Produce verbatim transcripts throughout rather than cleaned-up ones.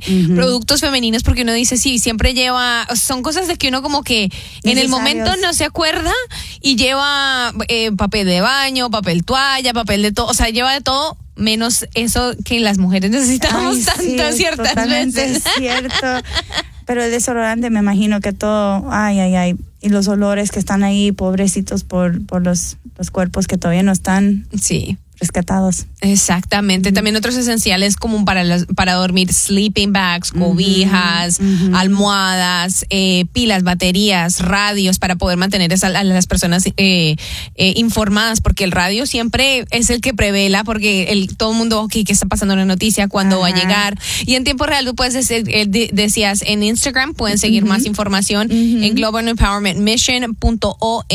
uh-huh. productos femeninos, porque uno dice, sí, siempre lleva, son cosas de que uno como que en el momento no se acuerda y lleva eh, papel de baño, papel toalla, papel de todo, o sea, lleva de todo menos eso que las mujeres necesitamos Ay, tanto sí, ciertas totalmente veces. Es cierto. Pero el desodorante me imagino que todo, ay, ay, ay, y los olores que están ahí, pobrecitos por, por los, los cuerpos que todavía no están sí. rescatados. Exactamente. Mm. También otros esenciales como para las, para dormir, sleeping bags, cobijas, uh-huh. almohadas, eh, pilas, baterías, radios, para poder mantener a, a las personas eh, eh, informadas, porque el radio siempre es el que prevela, porque el, todo el mundo, ok, ¿qué está pasando en la noticia? ¿Cuándo uh-huh. va a llegar? Y en tiempo real, tú puedes decir, eh, de, decías en Instagram, pueden seguir uh-huh. más información uh-huh. en global empowerment mission punto org.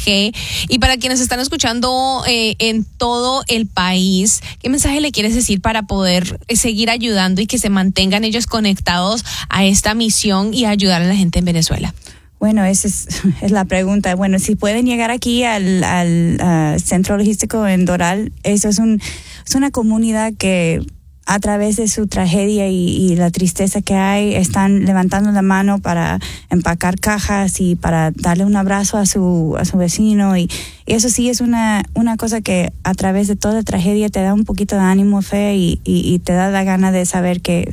Y para quienes están escuchando eh, en todo el país, ¿qué mensaje le quieres decir para poder seguir ayudando y que se mantengan ellos conectados a esta misión y ayudar a la gente en Venezuela? Bueno, esa es, es la pregunta. Bueno, si pueden llegar aquí al, al uh, centro logístico en Doral, eso es, un, es una comunidad que a través de su tragedia y, y la tristeza que hay, están levantando la mano para empacar cajas y para darle un abrazo a su a su vecino. Y, y eso sí es una, una cosa que a través de toda la tragedia te da un poquito de ánimo, fe y, y, y te da la gana de saber que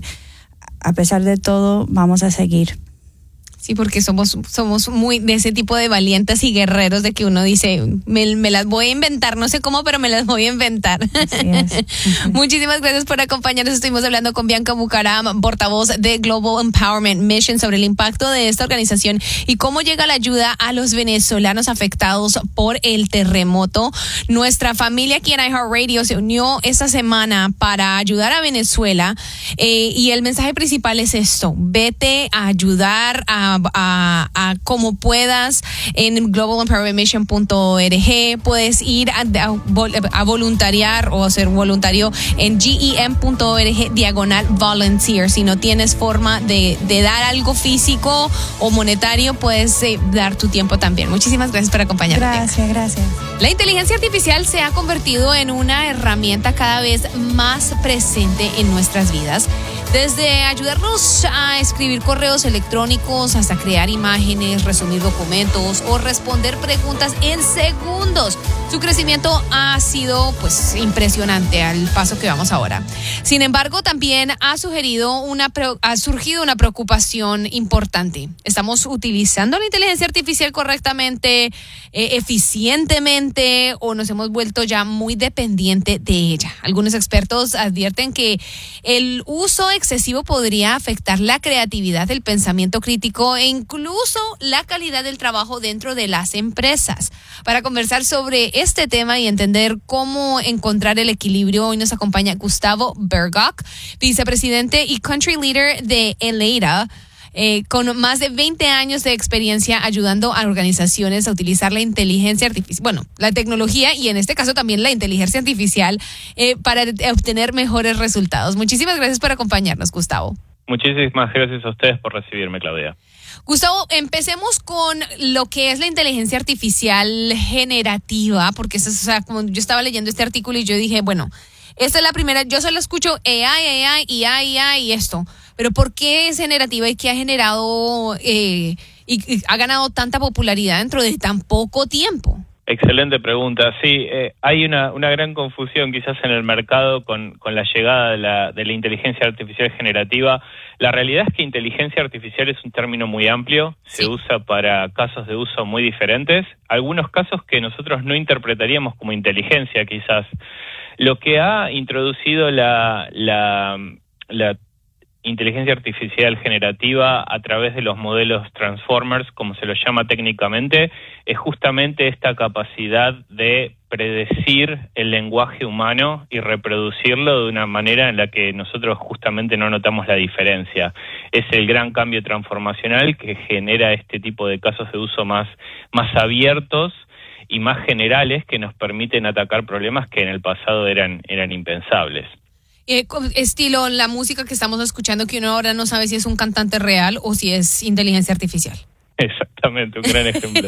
a pesar de todo vamos a seguir. Sí, porque somos somos muy de ese tipo de valientes y guerreros de que uno dice, me, me las voy a inventar, no sé cómo, pero me las voy a inventar. Así es. Uh-huh. Muchísimas gracias por acompañarnos. Estuvimos hablando con Bianca Bucaram, portavoz de Global Empowerment Mission, sobre el impacto de esta organización y cómo llega la ayuda a los venezolanos afectados por el terremoto. Nuestra familia aquí en iHeartRadio se unió esta semana para ayudar a Venezuela eh, y el mensaje principal es esto: vete a ayudar a A, a como puedas en global empowerment mission punto org. Puedes ir a, a, a voluntariar o ser voluntario en gem punto org diagonal volunteer. Si no tienes forma de, de dar algo físico o monetario, puedes eh, dar tu tiempo también. Muchísimas gracias por acompañarnos. Gracias, gracias. La inteligencia artificial se ha convertido en una herramienta cada vez más presente en nuestras vidas. Desde ayudarnos a escribir correos electrónicos hasta crear imágenes, resumir documentos o responder preguntas en segundos. Su crecimiento ha sido pues impresionante al paso que vamos ahora. Sin embargo, también ha sugerido una ha surgido una preocupación importante. ¿Estamos utilizando la inteligencia artificial correctamente, eh, eficientemente, o nos hemos vuelto ya muy dependientes de ella? Algunos expertos advierten que el uso excesivo podría afectar la creatividad, el pensamiento crítico e incluso la calidad del trabajo dentro de las empresas. Para conversar sobre este tema y entender cómo encontrar el equilibrio, hoy nos acompaña Gustavo Bergok, vicepresidente y country leader de Eleira, eh, con más de veinte años de experiencia ayudando a organizaciones a utilizar la inteligencia artificial, bueno, la tecnología y en este caso también la inteligencia artificial eh, para obtener mejores resultados. Muchísimas gracias por acompañarnos, Gustavo. Muchísimas gracias a ustedes por recibirme, Claudia. Gustavo, empecemos con lo que es la inteligencia artificial generativa, porque eso, o sea, como yo estaba leyendo este artículo y yo dije, bueno, esta es la primera, yo solo escucho A I, A I, y A I, A I y esto, pero ¿por qué es generativa y qué ha generado eh, y, y ha ganado tanta popularidad dentro de tan poco tiempo? Excelente pregunta. Sí, eh, hay una, una gran confusión quizás en el mercado con, con la llegada de la, de la inteligencia artificial generativa. La realidad es que inteligencia artificial es un término muy amplio, sí. Se usa para casos de uso muy diferentes, algunos casos que nosotros no interpretaríamos como inteligencia quizás. Lo que ha introducido la, la, la inteligencia artificial generativa a través de los modelos Transformers, como se los llama técnicamente, es justamente esta capacidad de predecir el lenguaje humano y reproducirlo de una manera en la que nosotros justamente no notamos la diferencia. Es el gran cambio transformacional que genera este tipo de casos de uso más, más abiertos y más generales que nos permiten atacar problemas que en el pasado eran, eran impensables. Eh, estilo la música que estamos escuchando, que uno ahora no sabe si es un cantante real o si es inteligencia artificial. Exactamente, un gran ejemplo.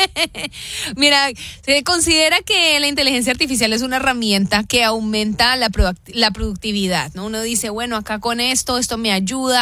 Mira, se considera que la inteligencia artificial es una herramienta que aumenta la, produ- la productividad, ¿no? Uno dice, bueno, acá con esto, esto me ayuda